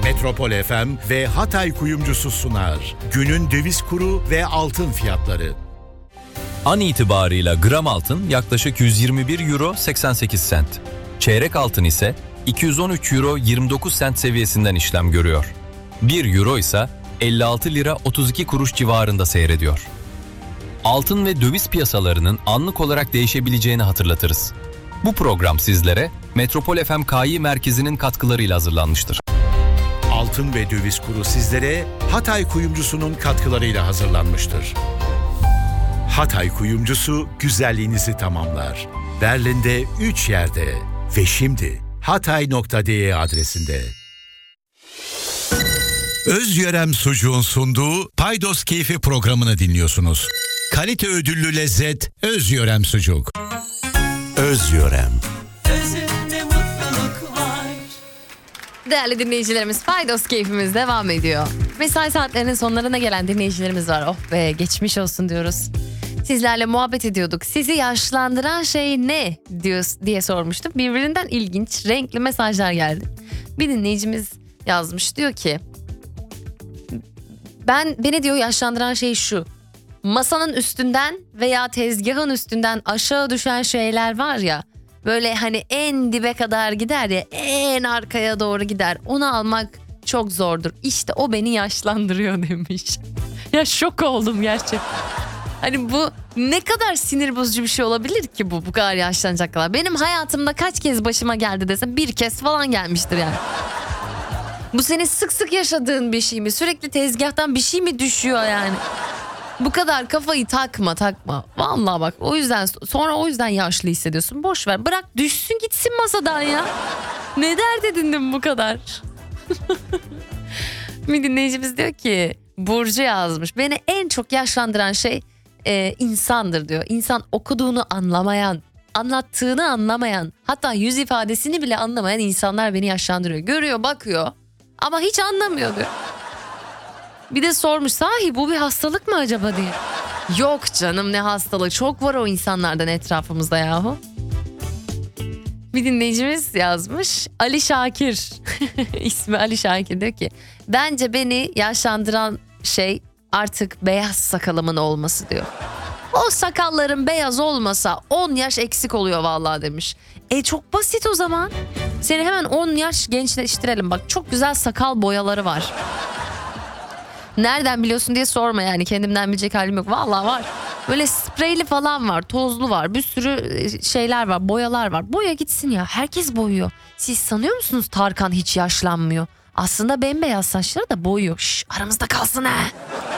Metropol FM ve Hatay Kuyumcusu sunar. Günün döviz kuru ve altın fiyatları. An itibarıyla gram altın yaklaşık 121 euro 88 sent. Çeyrek altın ise 213 euro 29 sent seviyesinden işlem görüyor. 1 euro ise 56 lira 32 kuruş civarında seyrediyor. Altın ve döviz piyasalarının anlık olarak değişebileceğini hatırlatırız. Bu program sizlere Metropol FM KI merkezinin katkılarıyla hazırlanmıştır. Altın ve döviz kuru sizlere Hatay Kuyumcusu'nun katkılarıyla hazırlanmıştır. Hatay Kuyumcusu güzelliğinizi tamamlar. Berlin'de 3 yerde ve şimdi hatay.de adresinde. Özyörem Sucuğun sunduğu Paydos Keyfi programını dinliyorsunuz. Kalite ödüllü lezzet Özyörem Sucuk. Özyörem. Özünde mutluluk var. Değerli dinleyicilerimiz, Paydos Keyfimiz devam ediyor. Mesai saatlerinin sonlarına gelen dinleyicilerimiz var. Oh be, geçmiş olsun diyoruz. Sizlerle muhabbet ediyorduk. Sizi yaşlandıran şey ne diye sormuştum. Birbirinden ilginç, renkli mesajlar geldi. Bir dinleyicimiz yazmış, diyor ki beni diyor yaşlandıran şey şu: masanın üstünden veya tezgahın üstünden aşağı düşen şeyler var ya, böyle hani en dibe kadar gider ya, en arkaya doğru gider, onu almak çok zordur. İşte o beni yaşlandırıyor demiş. Ya şok oldum gerçekten. Hani bu ne kadar sinir bozucu bir şey olabilir ki bu kadar yaşlanacak kadar. Benim hayatımda kaç kez başıma geldi desem bir kez falan gelmiştir yani. Bu senin sık sık yaşadığın bir şey mi? Sürekli tezgahtan bir şey mi düşüyor yani? Bu kadar kafayı takma. Vallahi bak, o yüzden yaşlı hissediyorsun. Boş ver, bırak düşsün gitsin masadan ya. Ne dert edindin bu kadar? Bir dinleyicimiz diyor ki, Burcu yazmış. Beni en çok yaşlandıran şey insandır diyor. İnsan okuduğunu anlamayan, anlattığını anlamayan, hatta yüz ifadesini bile anlamayan insanlar beni yaşlandırıyor. Görüyor, bakıyor ama hiç anlamıyor diyor. Bir de sormuş, sahi bu bir hastalık mı acaba diye. Yok canım, ne hastalığı, çok var o insanlardan etrafımızda yahu. Bir dinleyicimiz yazmış, Ali Şakir. İsmi Ali Şakir, diyor ki bence beni yaşlandıran şey artık beyaz sakalımın olması diyor. O sakalların beyaz olmasa 10 yaş eksik oluyor vallahi demiş. Çok basit o zaman. Seni hemen 10 yaş gençleştirelim. Bak, çok güzel sakal boyaları var. Nereden biliyorsun diye sorma yani, kendimden bilecek halim yok. Vallahi var. Böyle spreyli falan var, tozlu var, bir sürü şeyler var, boyalar var. Boya gitsin ya, herkes boyuyor. Siz sanıyor musunuz Tarkan hiç yaşlanmıyor? Aslında bembeyaz, saçları da boyuyor. Şş, aramızda kalsın ha.